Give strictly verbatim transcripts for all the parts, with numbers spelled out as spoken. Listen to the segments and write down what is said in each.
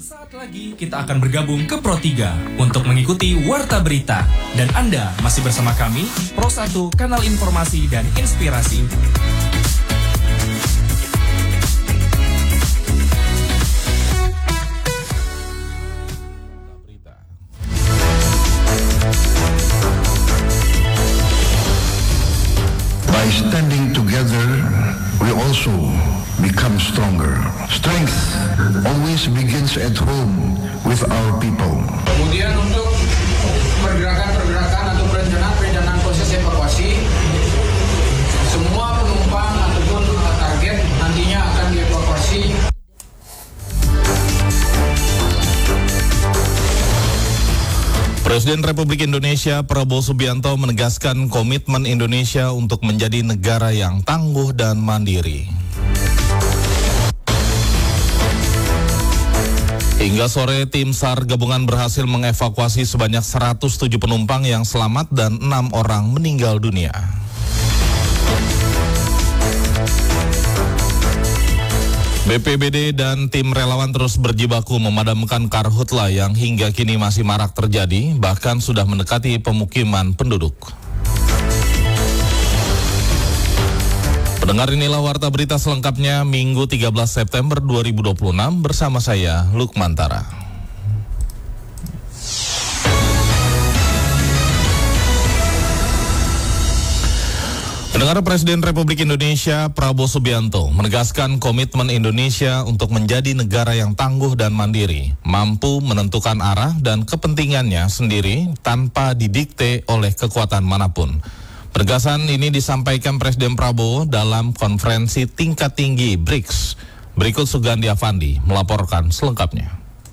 Sesaat lagi kita akan bergabung ke Pro tiga untuk mengikuti Warta Berita. Dan Anda masih bersama kami, Pro satu, Kanal Informasi dan Inspirasi. By standing together, we also become stronger. Strength always begins at home with our people. Kemudian untuk pergerakan-pergerakan atau perencanaan-perencanaan proses evakuasi, semua penumpang ataupun target nantinya akan dievakuasi. Presiden Republik Indonesia Prabowo Subianto menegaskan komitmen Indonesia untuk menjadi negara yang tangguh dan mandiri. Hingga sore, tim SAR gabungan berhasil mengevakuasi sebanyak seratus tujuh penumpang yang selamat dan enam orang meninggal dunia. B P B D dan tim relawan terus berjibaku memadamkan karhutla yang hingga kini masih marak terjadi, bahkan sudah mendekati pemukiman penduduk. Pendengar, inilah Warta Berita selengkapnya Minggu tiga belas September dua ribu dua puluh enam bersama saya, Lukmantara. Pendengar, Presiden Republik Indonesia Prabowo Subianto menegaskan komitmen Indonesia untuk menjadi negara yang tangguh dan mandiri, mampu menentukan arah dan kepentingannya sendiri tanpa didikte oleh kekuatan manapun. Penegasan ini disampaikan Presiden Prabowo dalam konferensi tingkat tinggi B R I C S. Berikut Sugandi Avandi melaporkan selengkapnya.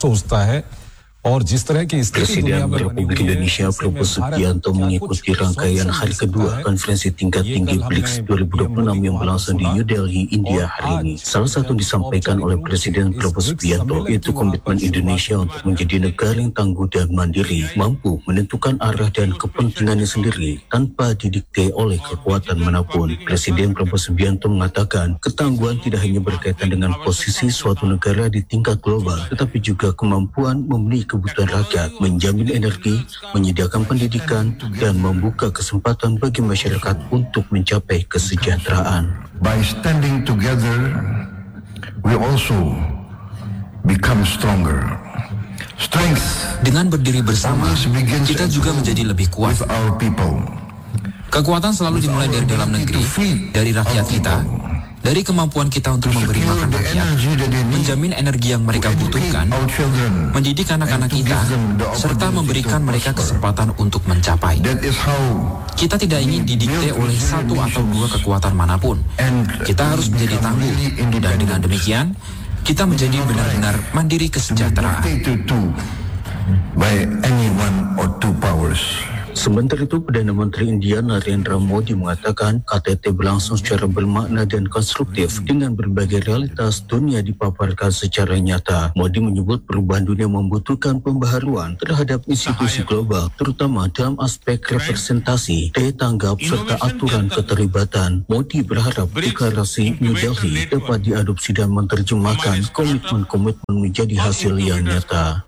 Presiden Republik Indonesia Prabowo Subianto mengikuti rangkaian hari kedua konferensi tingkat tinggi B R I C S dua ribu dua puluh enam yang berlangsung di New Delhi, India hari ini. Salah satu yang disampaikan oleh Presiden Prabowo Subianto yaitu komitmen Indonesia untuk menjadi negara yang tangguh dan mandiri, mampu menentukan arah dan kepentingannya sendiri tanpa didikte oleh kekuatan manapun. Presiden Prabowo Subianto mengatakan ketangguhan tidak hanya berkaitan dengan posisi suatu negara di tingkat global, tetapi juga kemampuan memenuhi kebutuhan rakyat, menjamin energi, menyediakan pendidikan, dan membuka kesempatan bagi masyarakat untuk mencapai kesejahteraan. By standing together, we also become stronger. Strength Dengan berdiri bersama, kita juga menjadi lebih kuat. with our people. Kekuatan selalu dimulai dari dalam negeri, dari rakyat kita, dari kemampuan kita untuk memberi makan rakyat, menjamin energi yang mereka butuhkan, mendidik anak-anak kita, serta memberikan mereka kesempatan untuk mencapai. That is how Kita tidak ingin didikte oleh satu atau dua kekuatan manapun. Kita harus menjadi tangguh, dan dengan demikian, kita menjadi benar-benar mandiri kesejahteraan. dictated to by any one or two powers. Sementara itu, Perdana Menteri India Narendra Modi mengatakan K T T berlangsung secara bermakna dan konstruktif dengan berbagai realitas dunia dipaparkan secara nyata. Modi menyebut perubahan dunia membutuhkan pembaharuan terhadap institusi global, terutama dalam aspek representasi, daya tanggap, serta aturan keterlibatan. Modi berharap deklarasi New Delhi dapat diadopsi dan menerjemahkan komitmen-komitmen menjadi hasil yang nyata.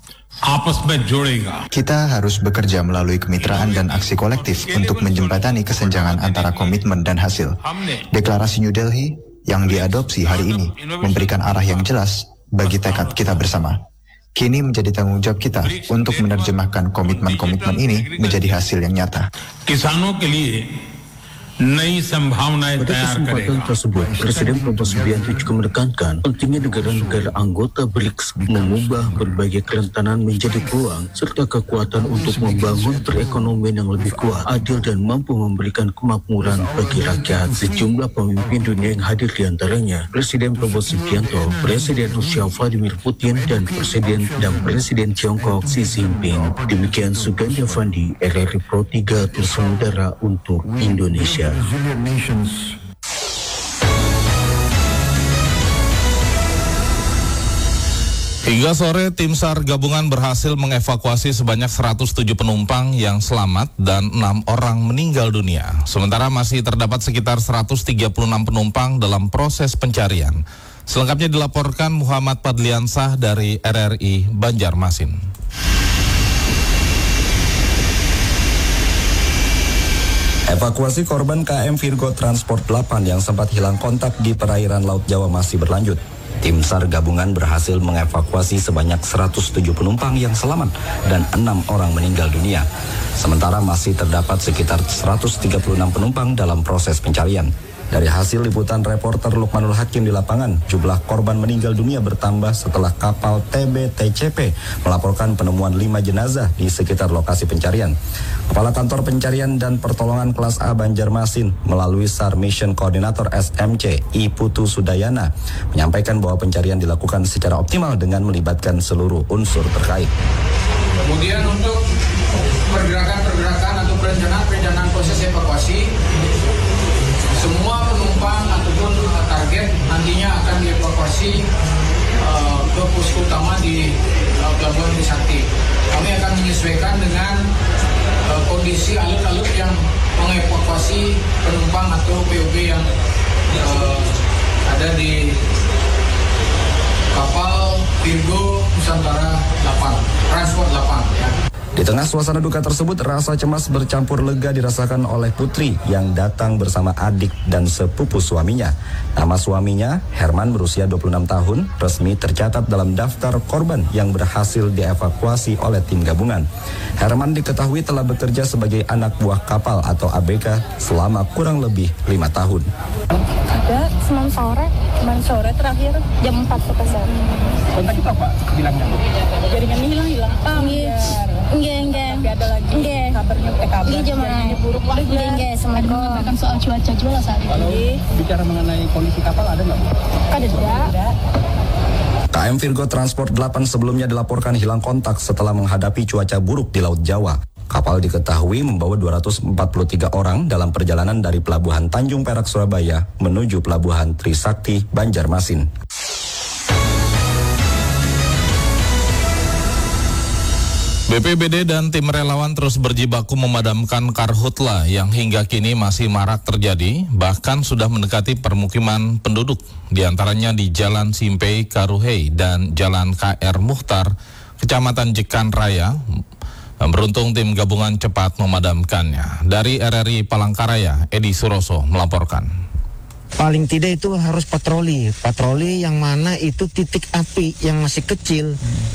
Kita harus bekerja melalui kemitraan dan aksi kolektif untuk menjembatani kesenjangan antara komitmen dan hasil. Deklarasi New Delhi yang diadopsi hari ini memberikan arah yang jelas bagi tekad kita bersama. Kini menjadi tanggung jawab kita untuk menerjemahkan komitmen-komitmen ini menjadi hasil yang nyata. Pada kesempatan tersebut, Presiden Prabowo Subianto juga menekankan pentingnya negara-negara anggota B R I C S mengubah berbagai kerentanan menjadi peluang serta kekuatan untuk membangun perekonomian yang lebih kuat, adil, dan mampu memberikan kemakmuran bagi rakyat. Sejumlah pemimpin dunia yang hadir di antaranya Presiden Prabowo Subianto, Presiden Rusia Vladimir Putin, dan Presiden dan Presiden Tiongkok Xi Jinping. Demikian Sugandi Avandi, R R I Pro tiga Terus Udara untuk Indonesia. Resilient nations. Hingga sore, tim SAR gabungan berhasil mengevakuasi sebanyak seratus tujuh penumpang yang selamat dan enam orang meninggal dunia. Sementara masih terdapat sekitar seratus tiga puluh enam penumpang dalam proses pencarian. Selengkapnya dilaporkan Muhammad Padliansah dari R R I Banjarmasin. Evakuasi korban K M Virgo Transport delapan yang sempat hilang kontak di perairan Laut Jawa masih berlanjut. Tim SAR gabungan berhasil mengevakuasi sebanyak seratus tujuh penumpang yang selamat dan enam orang meninggal dunia. Sementara masih terdapat sekitar seratus tiga puluh enam penumpang dalam proses pencarian. Dari hasil liputan reporter Lukmanul Hakim di lapangan, jumlah korban meninggal dunia bertambah setelah kapal T B T C P melaporkan penemuan lima jenazah di sekitar lokasi pencarian. Kepala Kantor Pencarian dan Pertolongan Kelas A Banjarmasin melalui SAR Mission Coordinator S M C I Putu Sudayana menyampaikan bahwa pencarian dilakukan secara optimal dengan melibatkan seluruh unsur terkait. Kemudian untuk pergerakan-pergerakan atau perencanaan-perencanaan proses evakuasi, semua penumpang ataupun target nantinya akan dievakuasi uh, ke posko utama di uh, Pelabuhan Trisakti. Kami akan menyesuaikan dengan uh, kondisi alut-alut yang mengevakuasi penumpang atau P O B yang uh, ada di kapal Virgo Nusantara delapan, Transport delapan ya. Di tengah suasana duka tersebut, rasa cemas bercampur lega dirasakan oleh Putri yang datang bersama adik dan sepupu suaminya. Nama suaminya, Herman, berusia dua puluh enam tahun, resmi tercatat dalam daftar korban yang berhasil dievakuasi oleh tim gabungan. Herman diketahui telah bekerja sebagai anak buah kapal atau A B K selama kurang lebih lima tahun. Ada semalam sore, semalam sore terakhir jam empat selesai. Kontak itu apa bilangnya? Jaringan hilang hilang. Enggak, enggak. Tapi ada lagi enggak. kabarnya eh kabar Enggak, jaringannya buruk. Enggak, enggak. Assalamualaikum. soal cuaca juga saat ini. Kalau bicara mengenai kondisi kapal ada nggak? Ada tidak? K M Virgo Transport delapan sebelumnya dilaporkan hilang kontak setelah menghadapi cuaca buruk di Laut Jawa. Kapal diketahui membawa dua ratus empat puluh tiga orang dalam perjalanan dari Pelabuhan Tanjung Perak, Surabaya menuju Pelabuhan Trisakti, Banjarmasin. B P B D dan tim relawan terus berjibaku memadamkan karhutla yang hingga kini masih marak terjadi, bahkan sudah mendekati permukiman penduduk, diantaranya di Jalan Simpei Karuhei dan Jalan K R Muhtar, Kecamatan Jekan Raya. Beruntung tim gabungan cepat memadamkannya. Dari R R I Palangkaraya, Edi Suroso melaporkan. Paling tidak itu harus patroli, patroli yang mana itu titik api yang masih kecil.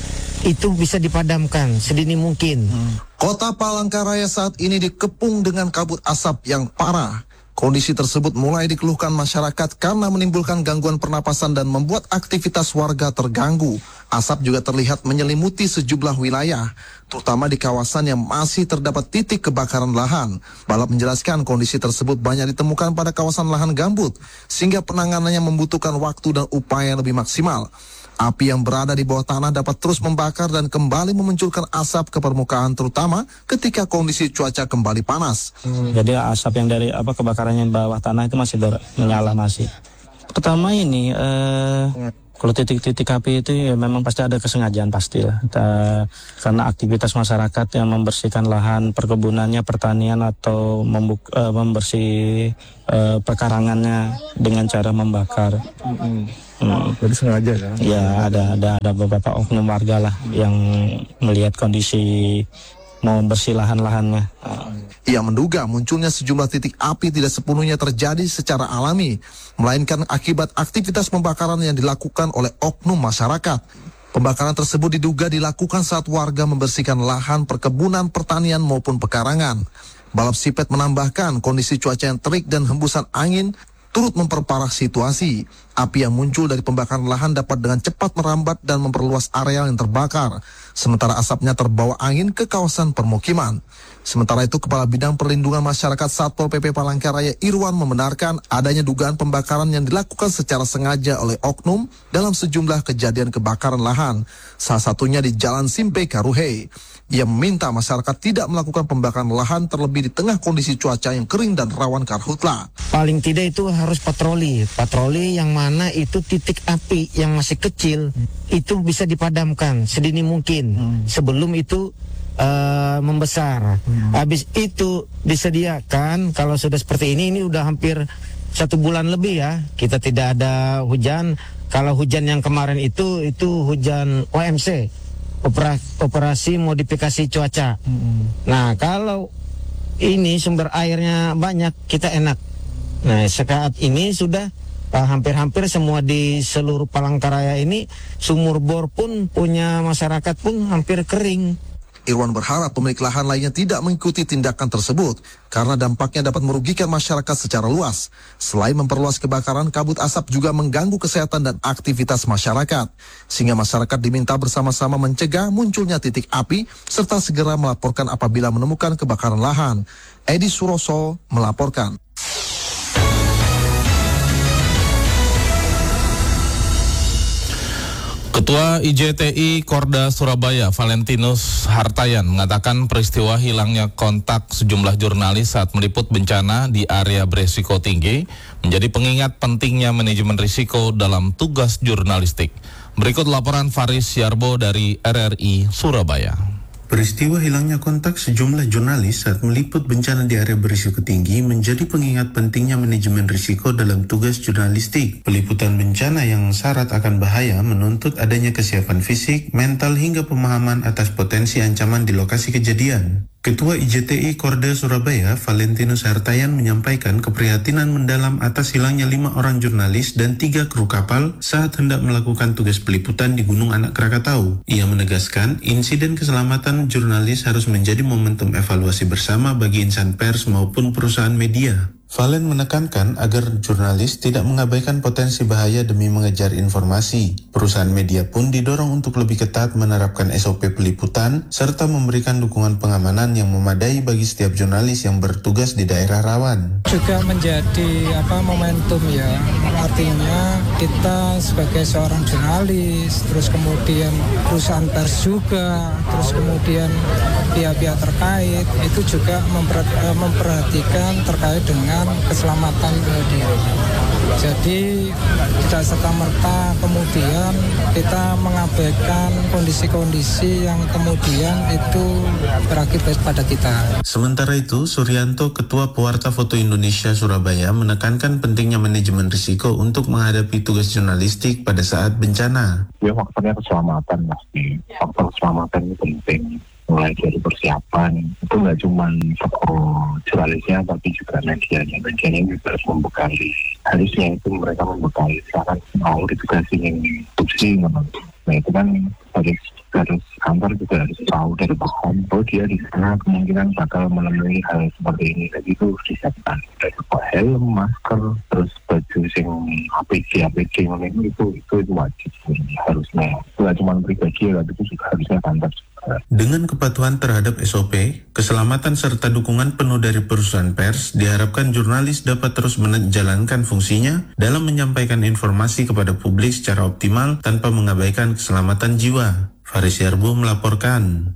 Itu bisa dipadamkan sedini mungkin. Kota Palangkaraya saat ini dikepung dengan kabut asap yang parah. Kondisi tersebut mulai dikeluhkan masyarakat karena menimbulkan gangguan pernapasan dan membuat aktivitas warga terganggu. Asap juga terlihat menyelimuti sejumlah wilayah, terutama di kawasan yang masih terdapat titik kebakaran lahan. Balap menjelaskan kondisi tersebut banyak ditemukan pada kawasan lahan gambut, sehingga penanganannya membutuhkan waktu dan upaya yang lebih maksimal. Api yang berada di bawah tanah dapat terus membakar dan kembali memunculkan asap ke permukaan, terutama ketika kondisi cuaca kembali panas. Hmm. Jadi asap yang dari apa kebakarannya di bawah tanah itu masih menyala masih. Pertama ini eh, kalau titik-titik api itu ya memang pasti ada kesengajaan pasti lah. Karena aktivitas masyarakat yang membersihkan lahan perkebunannya, pertanian atau membuk, eh, membersih eh, pekarangannya dengan cara membakar. Hmm. Hmm. Jadi sengaja ya? Ya ada ada ada beberapa oknum warga lah yang melihat kondisi mau bersih lahan-lahannya. Ia menduga munculnya sejumlah titik api tidak sepenuhnya terjadi secara alami, melainkan akibat aktivitas pembakaran yang dilakukan oleh oknum masyarakat. Pembakaran tersebut diduga dilakukan saat warga membersihkan lahan perkebunan, pertanian maupun pekarangan. Balap Sipet menambahkan kondisi cuaca yang terik dan hembusan angin turut memperparah situasi. Api yang muncul dari pembakaran lahan dapat dengan cepat merambat dan memperluas area yang terbakar, sementara asapnya terbawa angin ke kawasan permukiman. Sementara itu, Kepala Bidang Perlindungan Masyarakat Satpol P P Palangkaraya Irwan membenarkan adanya dugaan pembakaran yang dilakukan secara sengaja oleh oknum dalam sejumlah kejadian kebakaran lahan, salah satunya di Jalan Simpei Karuhei. Ia meminta masyarakat tidak melakukan pembakaran lahan terlebih di tengah kondisi cuaca yang kering dan rawan karhutla. Paling tidak itu harus patroli, patroli yang mana itu titik api yang masih kecil itu bisa dipadamkan sedini mungkin hmm. sebelum itu uh, membesar. Hmm. Habis itu disediakan kalau sudah seperti ini, ini udah hampir satu bulan lebih ya kita tidak ada hujan. Kalau hujan yang kemarin itu itu hujan O M C, operasi, operasi modifikasi cuaca. Hmm. Nah kalau ini sumber airnya banyak, kita enak. Nah saat ini sudah uh, hampir-hampir semua di seluruh Palangkaraya ini sumur bor pun punya masyarakat pun hampir kering. Irwan berharap pemilik lahan lainnya tidak mengikuti tindakan tersebut karena dampaknya dapat merugikan masyarakat secara luas. Selain memperluas kebakaran, kabut asap juga mengganggu kesehatan dan aktivitas masyarakat. Sehingga masyarakat diminta bersama-sama mencegah munculnya titik api serta segera melaporkan apabila menemukan kebakaran lahan. Edi Suroso melaporkan. Ketua I J T I Korda Surabaya Valentinus Hartayan mengatakan peristiwa hilangnya kontak sejumlah jurnalis saat meliput bencana di area berisiko tinggi menjadi pengingat pentingnya manajemen risiko dalam tugas jurnalistik. Berikut laporan Faris Yarbo dari R R I Surabaya. Peristiwa hilangnya kontak sejumlah jurnalis saat meliput bencana di area berisiko tinggi menjadi pengingat pentingnya manajemen risiko dalam tugas jurnalistik. Peliputan bencana yang syarat akan bahaya menuntut adanya kesiapan fisik, mental hingga pemahaman atas potensi ancaman di lokasi kejadian. Ketua I J T I Korda Surabaya, Valentinus Hartayan menyampaikan keprihatinan mendalam atas hilangnya lima orang jurnalis dan tiga kru kapal saat hendak melakukan tugas peliputan di Gunung Anak Krakatau. Ia menegaskan, insiden keselamatan jurnalis harus menjadi momentum evaluasi bersama bagi insan pers maupun perusahaan media. Valen menekankan agar jurnalis tidak mengabaikan potensi bahaya demi mengejar informasi. Perusahaan media pun didorong untuk lebih ketat menerapkan S O P peliputan serta memberikan dukungan pengamanan yang memadai bagi setiap jurnalis yang bertugas di daerah rawan. Juga menjadi apa momentum ya, artinya kita sebagai seorang jurnalis, terus kemudian perusahaan pers juga, terus kemudian pihak-pihak terkait itu juga memper, memperhatikan terkait dengan keselamatan diri. Jadi tidak serta-merta kemudian kita mengabaikan kondisi-kondisi yang kemudian itu berakibat pada kita. Sementara itu, Suryanto, Ketua Pewarta Foto Indonesia Surabaya, menekankan pentingnya manajemen risiko untuk menghadapi tugas jurnalistik pada saat bencana. Ya, faktornya keselamatan pasti. Faktor keselamatan itu penting. Mulai dari persiapan, itu nggak cuma tokoh jurnalisnya, tapi juga medianya. Medianya juga harus membekali. Harusnya itu mereka membekali. Sekarang mau ditugasi yang tuksi, nah itu kan harus harus kantor juga harus tahu dari paham bahwa dia di sana kemungkinan bakal menemui hal seperti ini. Jadi itu harus disiapkan. Dari helm, masker, terus baju sing A P D, A P D itu itu itu wajib harusnya. Itu nggak cuma pribadi, tapi itu juga harusnya kantor. Dengan kepatuhan terhadap S O P, keselamatan serta dukungan penuh dari perusahaan pers, diharapkan jurnalis dapat terus menjalankan fungsinya dalam menyampaikan informasi kepada publik secara optimal tanpa mengabaikan keselamatan jiwa. Faris Yarbo melaporkan.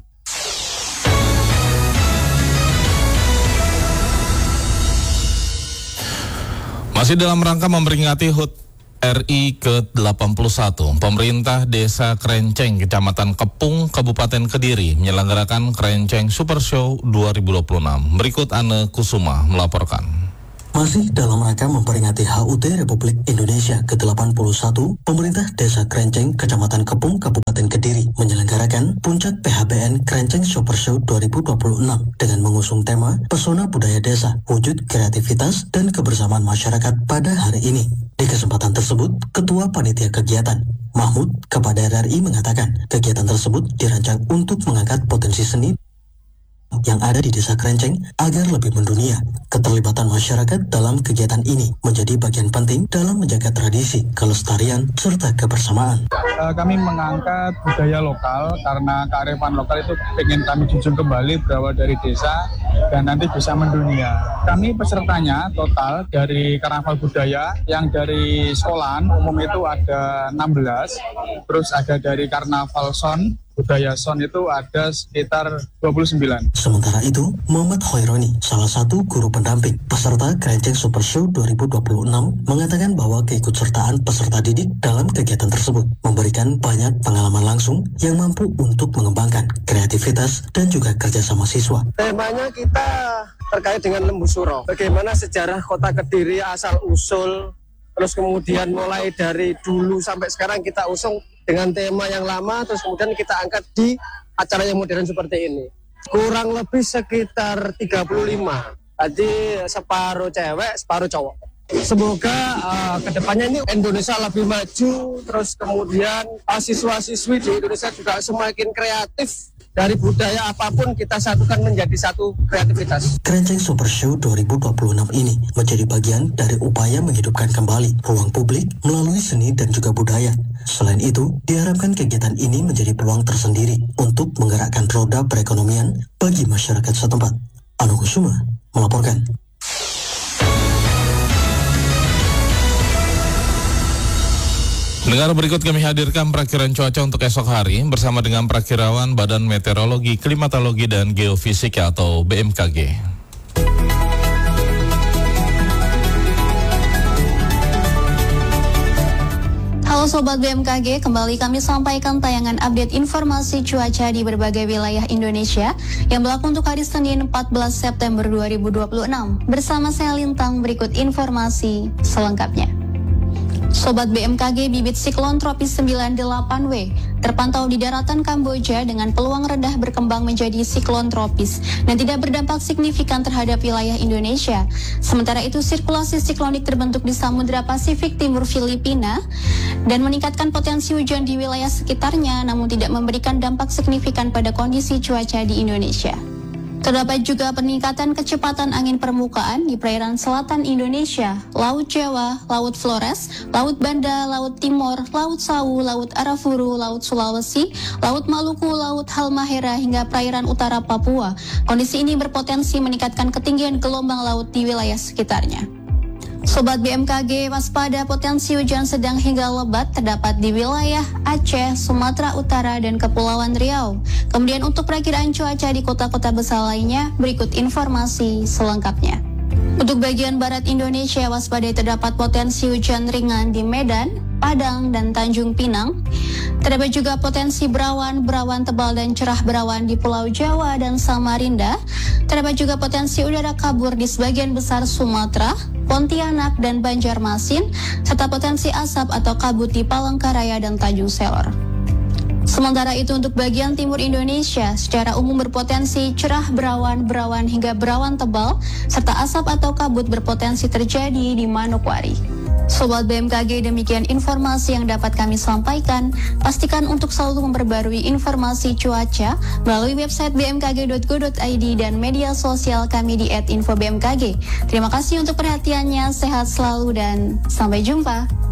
Masih dalam rangka memperingati H U T R I ke delapan puluh satu, pemerintah Desa Krenceng, Kecamatan Kepung, Kabupaten Kediri menyelenggarakan Krenceng Super Show dua ribu dua puluh enam. Berikut Anne Kusuma melaporkan. Masih dalam rangka memperingati H U T Republik Indonesia ke delapan puluh satu, pemerintah Desa Krenceng, Kecamatan Kepung, Kabupaten Kediri menyelenggarakan Puncak P H B N Krenceng Super Show dua ribu dua puluh enam dengan mengusung tema Pesona Budaya Desa, Wujud Kreativitas dan Kebersamaan Masyarakat pada hari ini. Di kesempatan tersebut, Ketua Panitia Kegiatan, Mahmud, kepada R R I mengatakan kegiatan tersebut dirancang untuk mengangkat potensi seni yang ada di Desa Krenceng agar lebih mendunia. Keterlibatan masyarakat dalam kegiatan ini menjadi bagian penting dalam menjaga tradisi, kelestarian, serta kebersamaan. Uh, kami mengangkat budaya lokal karena kearifan lokal itu ingin kami junjung kembali berawal dari desa dan nanti bisa mendunia. Kami pesertanya total dari karnaval budaya yang dari sekolahan umum itu ada enam belas, terus ada dari karnaval son budaya son itu ada sekitar dua puluh sembilan. Sementara itu, Muhammad Khaironi, salah satu guru pendamping peserta Krenceng Super Show dua ribu dua puluh enam, mengatakan bahwa keikutsertaan peserta didik dalam kegiatan tersebut memberikan banyak pengalaman langsung yang mampu untuk mengembangkan kreativitas dan juga kerjasama siswa. Temanya kita terkait dengan Lembu Suro. Bagaimana sejarah kota Kediri asal-usul terus kemudian mulai dari dulu sampai sekarang kita usung dengan tema yang lama, terus kemudian kita angkat di acara yang modern seperti ini. Kurang lebih sekitar tiga puluh lima, jadi separuh cewek, separuh cowok. Semoga uh, kedepannya ini Indonesia lebih maju, terus kemudian uh, siswa-siswi di Indonesia juga semakin kreatif. Dari budaya apapun kita satukan menjadi satu kreativitas. Kerenceng Super Show dua ribu dua puluh enam ini menjadi bagian dari upaya menghidupkan kembali ruang publik melalui seni dan juga budaya. Selain itu, diharapkan kegiatan ini menjadi peluang tersendiri untuk menggerakkan roda perekonomian bagi masyarakat setempat. Anu Kusuma melaporkan. Dengar berikut kami hadirkan perakiran cuaca untuk esok hari bersama dengan Prakirawan Badan Meteorologi, Klimatologi, dan Geofisika atau B M K G. Halo Sobat B M K G, kembali kami sampaikan tayangan update informasi cuaca di berbagai wilayah Indonesia yang berlaku untuk hari Senin empat belas September dua ribu dua puluh enam. Bersama saya Lintang, berikut informasi selengkapnya. Sobat B M K G, bibit siklon tropis sembilan puluh delapan W terpantau di daratan Kamboja dengan peluang rendah berkembang menjadi siklon tropis dan tidak berdampak signifikan terhadap wilayah Indonesia. Sementara itu, sirkulasi siklonik terbentuk di Samudra Pasifik Timur Filipina dan meningkatkan potensi hujan di wilayah sekitarnya, namun tidak memberikan dampak signifikan pada kondisi cuaca di Indonesia. Terdapat juga peningkatan kecepatan angin permukaan di perairan selatan Indonesia, Laut Jawa, Laut Flores, Laut Banda, Laut Timor, Laut Sawu, Laut Arafuru, Laut Sulawesi, Laut Maluku, Laut Halmahera hingga perairan utara Papua. Kondisi ini berpotensi meningkatkan ketinggian gelombang laut di wilayah sekitarnya. Sobat B M K G, waspada potensi hujan sedang hingga lebat terdapat di wilayah Aceh, Sumatera Utara, dan Kepulauan Riau. Kemudian untuk perakiraan cuaca di kota-kota besar lainnya, berikut informasi selengkapnya. Untuk bagian barat Indonesia, waspadai terdapat potensi hujan ringan di Medan, Padang, dan Tanjung Pinang. Terdapat juga potensi berawan, berawan tebal dan cerah berawan di Pulau Jawa dan Samarinda. Terdapat juga potensi udara kabur di sebagian besar Sumatera, Pontianak, dan Banjarmasin, serta potensi asap atau kabut di Palangkaraya dan Tanjung Selor. Sementara itu untuk bagian timur Indonesia, secara umum berpotensi cerah berawan, berawan hingga berawan tebal, serta asap atau kabut berpotensi terjadi di Manokwari. Sobat B M K G, demikian informasi yang dapat kami sampaikan. Pastikan untuk selalu memperbarui informasi cuaca melalui website b m k g dot go dot i d dan media sosial kami di et info b m k g. Terima kasih untuk perhatiannya, sehat selalu dan sampai jumpa.